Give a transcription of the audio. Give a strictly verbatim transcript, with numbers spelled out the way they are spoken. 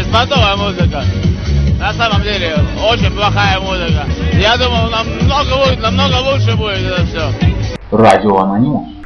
беспонтовая музыка. На самом деле, очень плохая музыка. Я думал, намного, намного лучше будет это все. Радио Анонимус.